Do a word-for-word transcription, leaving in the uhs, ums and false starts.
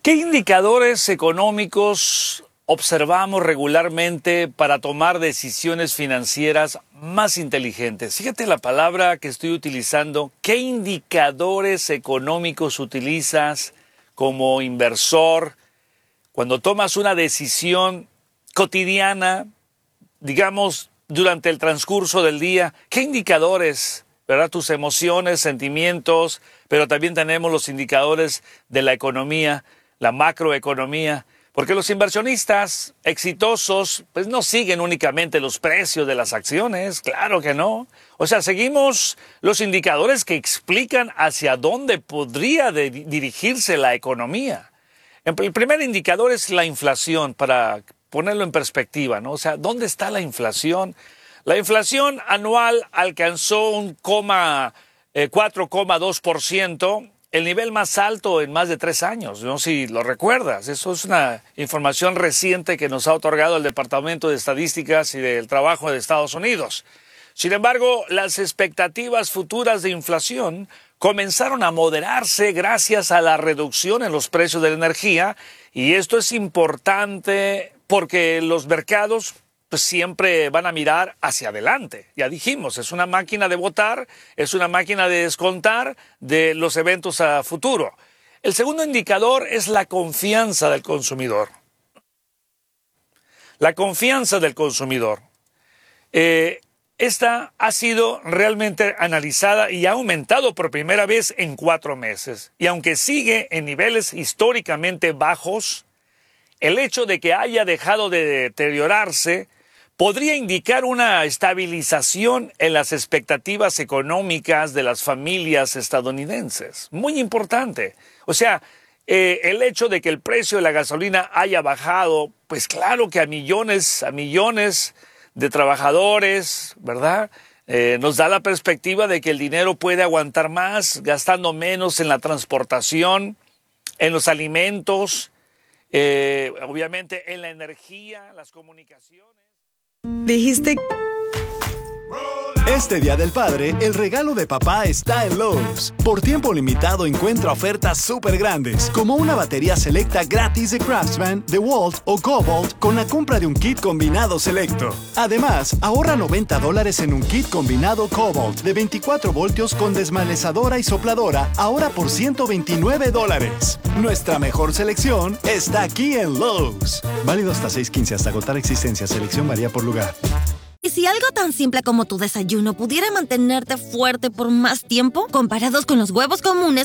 ¿Qué indicadores económicos observamos regularmente para tomar decisiones financieras más inteligentes? Fíjate la palabra que estoy utilizando. ¿Qué indicadores económicos utilizas como inversor cuando tomas una decisión cotidiana, digamos, durante el transcurso del día? ¿Qué indicadores, verdad? Tus emociones, sentimientos, pero también tenemos los indicadores de la economía, la macroeconomía, porque los inversionistas exitosos pues no siguen únicamente los precios de las acciones, claro que no. O sea, seguimos los indicadores que explican hacia dónde podría de- dirigirse la economía. El primer indicador es la inflación, para ponerlo en perspectiva, ¿no? O sea, ¿dónde está la inflación? La inflación anual alcanzó un coma, eh, cuatro coma dos por ciento, el nivel más alto en más de tres años, no sé si lo recuerdas. Eso es una información reciente que nos ha otorgado el Departamento de Estadísticas y del Trabajo de Estados Unidos. Sin embargo, las expectativas futuras de inflación comenzaron a moderarse gracias a la reducción en los precios de la energía, y esto es importante porque los mercados pues, siempre van a mirar hacia adelante. Ya dijimos, es una máquina de votar, es una máquina de descontar de los eventos a futuro. El segundo indicador es la confianza del consumidor. La confianza del consumidor. Eh, Esta ha sido realmente analizada y ha aumentado por primera vez en cuatro meses. Y aunque sigue en niveles históricamente bajos, el hecho de que haya dejado de deteriorarse podría indicar una estabilización en las expectativas económicas de las familias estadounidenses. Muy importante. O sea, eh, el hecho de que el precio de la gasolina haya bajado, pues claro que a millones, a millones de trabajadores, ¿verdad? Eh, nos da la perspectiva de que el dinero puede aguantar más, gastando menos en la transportación, en los alimentos, eh, obviamente en la energía, las comunicaciones. Dijiste... Este Día del Padre, el regalo de papá está en Lowe's. Por tiempo limitado encuentra ofertas súper grandes, como una batería selecta gratis de Craftsman, DeWalt o Kobalt con la compra de un kit combinado selecto. Además, ahorra noventa dólares en un kit combinado Kobalt de veinticuatro voltios con desmalezadora y sopladora, ahora por ciento veintinueve dólares. Nuestra mejor selección está aquí en Lowe's. Válido hasta seis quince hasta agotar existencia. Selección varía por lugar. ¿Y si algo tan simple como tu desayuno pudiera mantenerte fuerte por más tiempo? Comparados con los huevos comunes,